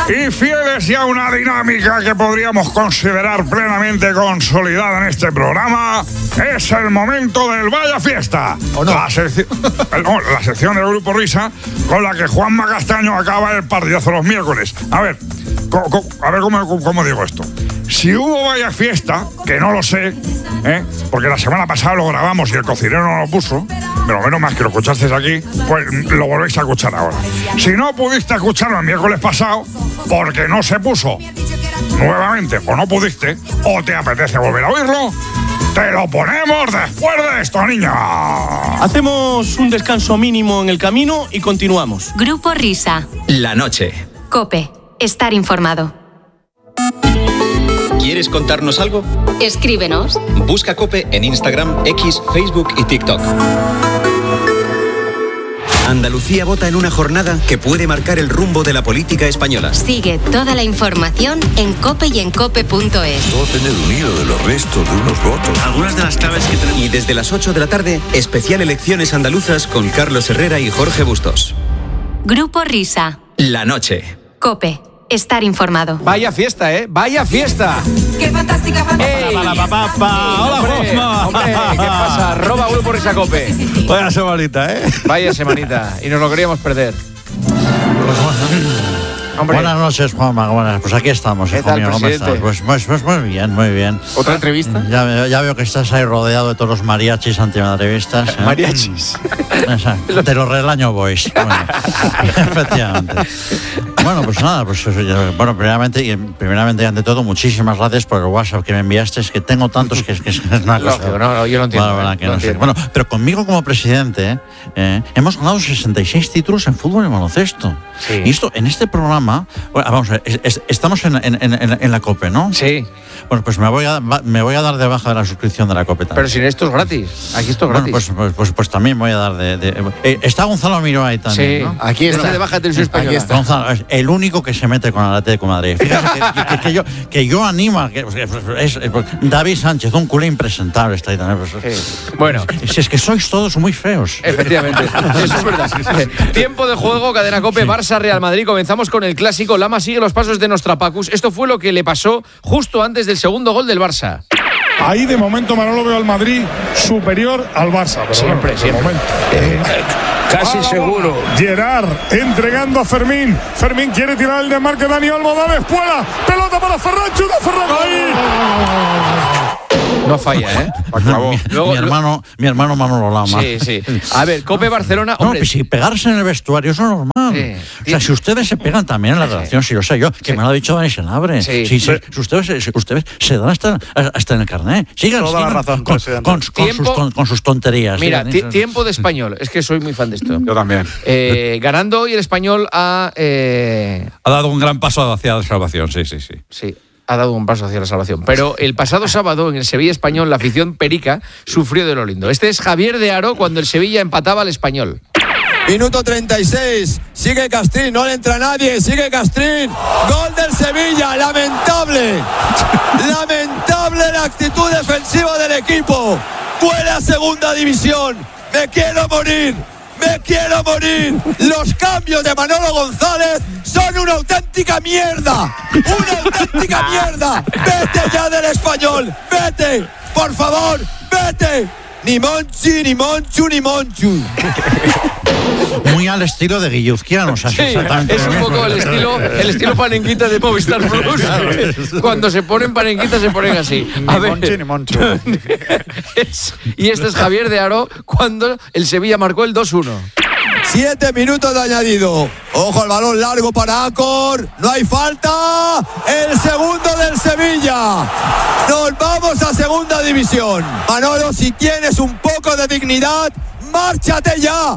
Y fieles ya a una dinámica que podríamos considerar plenamente consolidada en este programa, es el momento del Vaya Fiesta. ¿O no? La sección del Grupo Risa con la que Juanma Castaño acaba el partidazo los miércoles. A ver cómo digo esto. Si hubo Vaya Fiesta, que no lo sé, porque la semana pasada lo grabamos y el cocinero no lo puso, pero menos más que lo escuchasteis aquí, pues lo volvéis a escuchar ahora. Si no pudiste escucharlo el miércoles pasado, porque no se puso nuevamente, o no pudiste, o te apetece volver a oírlo, te lo ponemos después de esto, niña. Hacemos un descanso mínimo en el camino y continuamos. Grupo Risa. La noche. COPE. Estar informado. ¿Quieres contarnos algo? Escríbenos. Busca COPE en Instagram, X, Facebook y TikTok. Andalucía vota en una jornada que puede marcar el rumbo de la política española. Sigue toda la información en COPE y en COPE.es. Todo tener un hilo de los restos de unos votos. Algunas de las claves que tenemos. Y desde las 8 de la tarde, especial Elecciones Andaluzas con Carlos Herrera y Jorge Bustos. Grupo Risa. La noche. COPE. Estar informado. Vaya fiesta, Vaya fiesta. ¡Qué fantástica! Hola, Juanma. Hombre, ¿qué pasa? Arroba Grupo Risa Cope. Vaya semanita, Vaya semanita. Y nos lo queríamos perder. Hombre. Buenas noches, Juanma. Buenas. Pues aquí estamos, ¿Qué hijo tal, mío? ¿Cómo presidente? estás? Pues muy bien. ¿Otra entrevista? Ya veo que estás ahí rodeado de todos los mariachis antimadridistas. Mariachis. Exacto. De los Relaño Boys. Bueno, efectivamente. Bueno, pues nada, primeramente y ante todo, muchísimas gracias por el WhatsApp que me enviaste. Es que tengo tantos que es una cosa. Lógico, no, yo lo entiendo. No sé. Bueno, pero conmigo como presidente hemos ganado 66 títulos en fútbol y baloncesto. Sí. Y esto, en este programa, bueno, vamos a ver, estamos en la COPE, ¿no? Sí. Bueno, pues me voy a dar de baja de la suscripción de la COPE también. Pero sin esto es gratis. Aquí esto es gratis. Bueno, pues también voy a dar está Gonzalo Miró ahí también, sí, ¿no? aquí está. De baja de televisión española. Aquí está. Gonzalo es el único que se mete con el Atlético de Madrid. Fíjate que yo animo David Sánchez, un culé impresentable está ahí también. Sí. Bueno. Si es que sois todos muy feos. Efectivamente, eso es verdad. Tiempo de juego, Cadena COPE, sí. Barça, Real Madrid. Comenzamos con el clásico. Lama sigue los pasos de Nostrapacus. Esto fue lo que le pasó justo antes del segundo gol del Barça. Ahí de momento Manolo veo al Madrid superior al Barça. Pero siempre. Casi seguro. Gerard entregando a Fermín. Fermín quiere tirar el desmarque. Dani Olmo da espuela. Pelota para Ferran. Chuta Ferran. No falla, Mi hermano Manolo Lama. Sí. A ver, COPE Barcelona. Hombre, pues si pegarse en el vestuario eso es normal. Sí. O sea, si ustedes se pegan también en la redacción, si lo sé yo, que me lo ha dicho Dani Senabre. Sí. Si ustedes se dan hasta en el carnet. Sigan la razón, con sus tonterías. Mira, tiempo de Español. Es que soy muy fan de esto. Yo también. Ganando hoy el Español ha dado un gran paso hacia la salvación, sí. Sí. Ha dado un paso hacia la salvación. Pero el pasado sábado en el Sevilla Español la afición perica sufrió de lo lindo. Este es Javier de Haro cuando el Sevilla empataba al Español. Minuto 36, sigue Castrín, no le entra nadie, sigue Castrín, gol del Sevilla, lamentable la actitud defensiva del equipo, huele a segunda división, me quiero morir. Los cambios de Manolo González son una auténtica mierda. Vete ya del Español, vete, por favor, vete. Ni Monchu. Muy al estilo de Guilluzquiano. Sí, es un poco el estilo panenquita de Movistar Plus. Cuando se ponen panenquitas se ponen así. Ni Monchu. Y este es Javier de Haro cuando el Sevilla marcó el 2-1. 7 minutos de añadido. Ojo al balón largo para Acor. No hay falta. El segundo del Sevilla. Nos vamos a segunda división. Manolo, si tienes un poco de dignidad, márchate ya.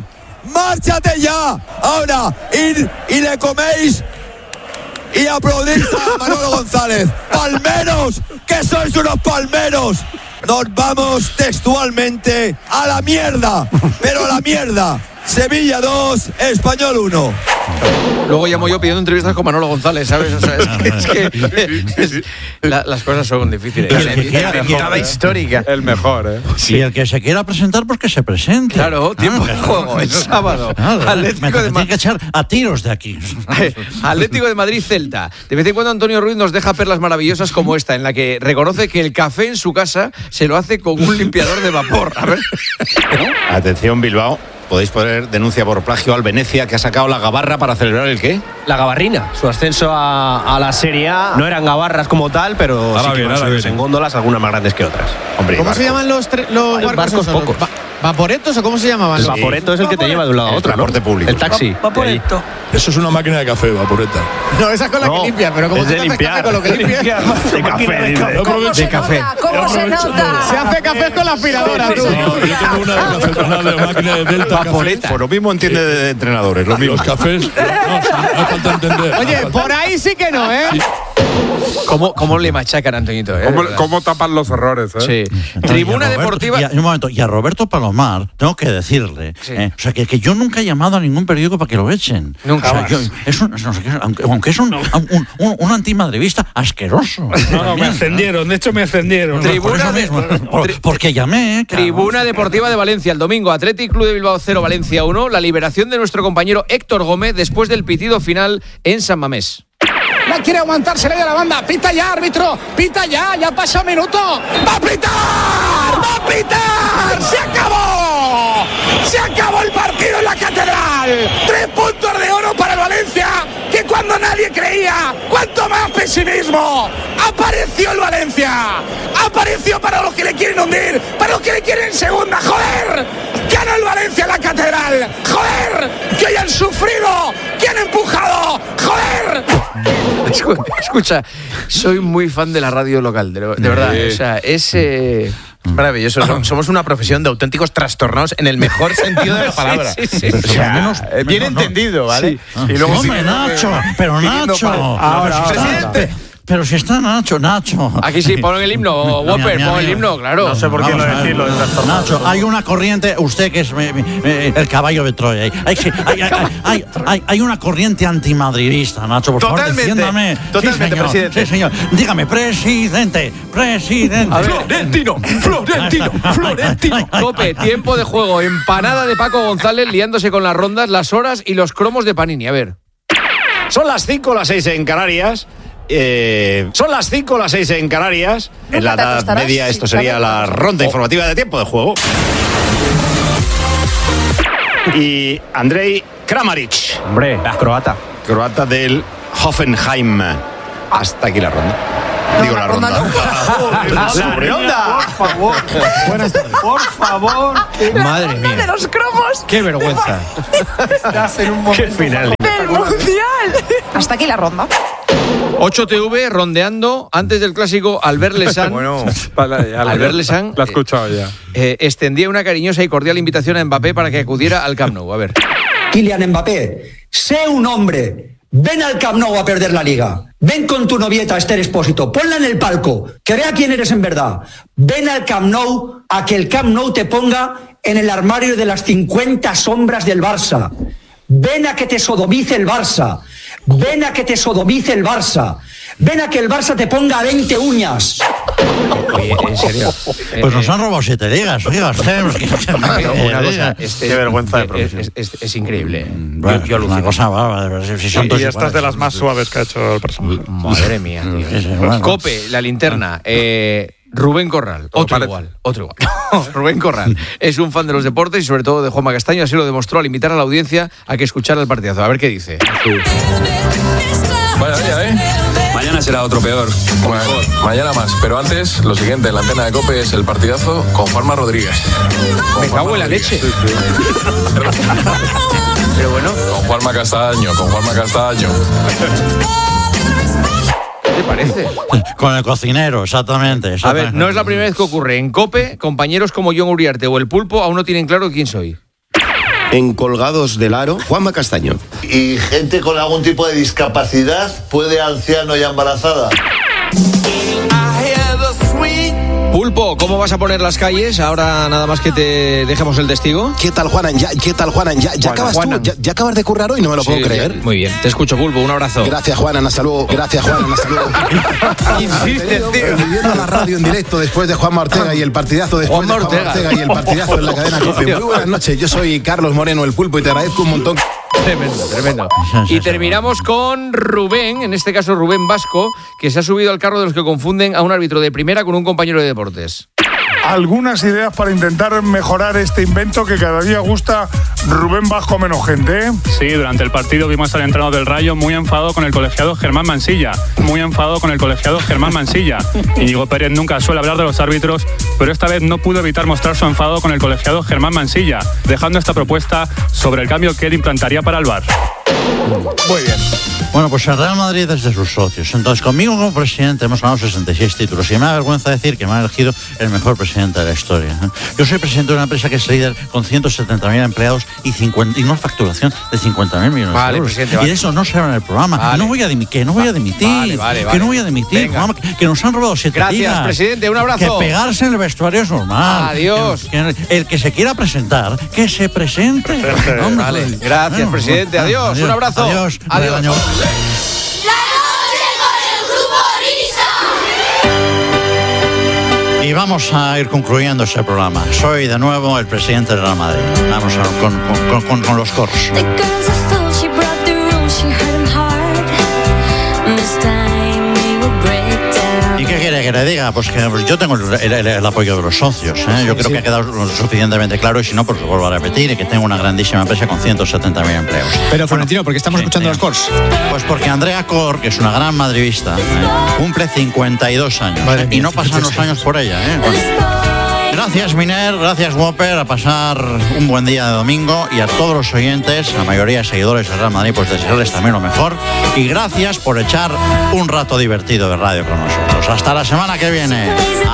Ahora, ir y le coméis y aplaudís a Manolo González. ¡Palmeros! ¡Que sois unos palmeros! Nos vamos textualmente a la mierda. Pero a la mierda. Sevilla 2, Español 1. Luego llamo yo pidiendo entrevistas con Manolo González, ¿sabes? O sea, es que las cosas son difíciles. Cada histórica. El mejor, ¿eh? Y el que se quiera presentar, pues que se presente. Claro, tiempo de juego, el sábado. Atlético de Tiene que echar a tiros de aquí. Atlético de Madrid-Celta. De vez en cuando Antonio Ruiz nos deja perlas maravillosas como esta, en la que reconoce que el café en su casa se lo hace con un limpiador de vapor. A ver. Atención, Bilbao. Podéis poner denuncia por plagio al Venecia, que ha sacado la gabarra para celebrar ¿el qué? La gabarrina, su ascenso a la Serie A. No eran gabarras como tal, pero sí que van subidos en góndolas, algunas más grandes que otras. Hombre, ¿Cómo se llaman los barcos pocos? ¿Vaporetos o cómo se llamaban? El vaporeto es el que te lleva de un lado a otro, ¿no? Transporte público. El taxi. Vaporeto. Eso es una máquina de café, Vaporeta. No, esa es con la que limpias, pero como es de limpiar. Con lo que limpias. De café, De café. ¿Cómo se nota? Se hace café con la aspiradora, tú. Yo tengo una de café de máquina de Delta. Vaporeta. Por lo mismo entiende de entrenadores, lo mismo. Los cafés, no falta entender. Oye, por ahí sí que no, ¿eh? ¿Cómo le machacan a Antoñito? ¿Cómo tapan los errores? Sí. Tribuna Deportiva. Un momento, y a Roberto Palomar tengo que decirle, o sea, que yo nunca he llamado a ningún periódico para que lo echen. Nunca. O sea, aunque es un antimadridista asqueroso. No, me ascendieron, de hecho me ascendieron. Tribuna porque llamé. Tribuna Deportiva de Valencia el domingo. Athletic Club de Bilbao 0, Valencia 1. La liberación de nuestro compañero Héctor Gómez después del pitido final en San Mamés. La quiere aguantar, se le da la banda. Pita ya, árbitro. Pita ya pasa un minuto. ¡Va a pitar! ¡Va a pitar! ¡Se acabó! ¡Se acabó el partido en la Catedral! 3 puntos de oro para el Valencia, que cuando nadie creía, cuanto más pesimismo, apareció el Valencia. Apareció para los que le quieren hundir, para los que le quieren en segunda. ¡Joder! ¡Gana el Valencia en la Catedral! ¡Joder! ¡Que hoy han sufrido! ¡Que han empujado! ¡Joder! Escucha, soy muy fan de la radio local, de verdad. O sea, es maravilloso. Somos una profesión de auténticos trastornados en el mejor sentido de la palabra. Sí. O sea, bien entendido, ¿vale? Sí. Y luego hombre, Nacho, pero Nacho. Presidente. Pero si está Nacho. Aquí sí, pon el himno, Whopper, pon el himno, claro. No sé por qué no decirlo. Nacho, hay una corriente, usted que es el caballo de Troya. Hay una corriente antimadridista, Nacho, por favor, defiéndame. Totalmente, sí, presidente. Sí, señor. Dígame, presidente. Florentino. Cope, tiempo de juego, empanada de Paco González liándose con las rondas, las horas y los cromos de Panini. A ver. Son las 5 o las 6 en Canarias. Son las 5 o las 6 en Canarias. En la Edad Media esto sería la ronda informativa de tiempo de juego. Y Andrej Kramaric. Hombre, croata. Croata del Hoffenheim. Hasta aquí la ronda. Digo la ronda. La ronda. Por favor. Buenas tardes. Por favor. Madre mía. De los cromos. Qué vergüenza. Estás en un momento. Qué final. Del mundial. Hasta aquí la ronda. 8TV rondeando antes del clásico Albert Lesan. Albert Lesan la he escuchado ya. Extendía una cariñosa y cordial invitación a Mbappé para que acudiera al Camp Nou. A ver. Kylian Mbappé, sé un hombre. Ven al Camp Nou a perder la Liga. Ven con tu novieta Esther Expósito. Ponla en el palco. Que vea quién eres en verdad. Ven al Camp Nou a que el Camp Nou te ponga en el armario de las 50 sombras del Barça. Ven a que te sodomice el Barça. Ven a que te sodomice el Barça. Ven a que el Barça te ponga 20 uñas. Oye, en serio. Pues nos han robado 7 ligas. Oiga, una cosa, qué vergüenza de profesión. Es increíble. Bueno, Yo una cosa bárbara. Y esta es de las más suaves que ha hecho el personaje. Madre mía, tío. Cope, la linterna. Rubén Corral, otro igual. Rubén Corral es un fan de los deportes y sobre todo de Juanma Castaño, así lo demostró al invitar a la audiencia a que escuchara el partidazo. A ver qué dice. Vaya día, Mañana será otro peor. Bueno, mañana más. Pero antes, lo siguiente en la antena de COPE es el partidazo con Juanma Rodríguez. Me cago en la leche. Pero bueno. Con Juanma Castaño. ¿Qué te parece? Con el cocinero, exactamente. A ver, no es la primera vez que ocurre. En COPE, compañeros como John Uriarte o El Pulpo aún no tienen claro quién soy. En Colgados del Aro, Juanma Castaño. ¿Y gente con algún tipo de discapacidad puede anciano y embarazada? Pulpo, ¿cómo vas a poner las calles? Ahora nada más que te dejemos el testigo. ¿Qué tal, Juanan? ¿Qué tal, Juanan? ¿Ya acabas Juanan. tú? ¿Ya acabas de currar hoy? No me lo puedo creer. Bien, muy bien. Te escucho, Pulpo. Un abrazo. Gracias, Juanan. Hasta luego. Gracias, Juanan. Hasta luego. Insiste, tío. Viviendo la radio en directo después de Juanma Ortega y el partidazo después de Juanma Ortega y el partidazo en la cadena COPE. Muy buenas noches. Yo soy Carlos Moreno, el Pulpo, y te agradezco un montón. Tremendo. Y terminamos con Rubén, en este caso Rubén Vasco, que se ha subido al carro de los que confunden a un árbitro de primera con un compañero de deportes. Algunas ideas para intentar mejorar este invento que cada día gusta Rubén Vasco menos gente, ¿eh? Sí, durante el partido vimos al entrenador del Rayo muy enfadado con el colegiado Germán Mansilla. Íñigo Pérez nunca suele hablar de los árbitros, pero esta vez no pudo evitar mostrar su enfado con el colegiado Germán Mansilla, dejando esta propuesta sobre el cambio que él implantaría para el VAR. Muy bien. Bueno, pues el Real Madrid es de sus socios. Entonces, conmigo como presidente hemos ganado 66 títulos. Y me da vergüenza decir que me ha elegido el mejor presidente de la historia. Yo soy presidente de una empresa que es líder con 170.000 empleados y una facturación de 50.000 millones de euros. Presidente, y de eso no se habla en el programa. Vale. No voy a dimitir. Que no voy a dimitir. Venga. Que nos han robado 7 días. Gracias, presidente. Un abrazo. Que pegarse en el vestuario es normal. Adiós. El que se quiera presentar, que se presente. Hombre, vale. Gracias, presidente. Adiós. Un abrazo. Adiós. La noche con el Grupo Risa. Y vamos a ir concluyendo este programa. Soy de nuevo el presidente del Real Madrid. Vamos con los coros. ¿Y qué quiere que le diga? Pues que yo tengo el apoyo de los socios, ¿eh? Yo creo que ha quedado lo suficientemente claro, y si no, pues lo vuelvo a repetir, y que tengo una grandísima empresa con 170.000 empleos. Pero, Florentino, ¿por qué estamos escuchando los cors? Pues porque Andrea Cor, que es una gran madridista, cumple 52 años. Y no pasan los años por ella, ¿eh? Gracias, Miner, gracias, Whopper, a pasar un buen día de domingo, y a todos los oyentes, la mayoría de seguidores del Real Madrid, pues desearles también lo mejor, y gracias por echar un rato divertido de radio con nosotros. Hasta la semana que viene.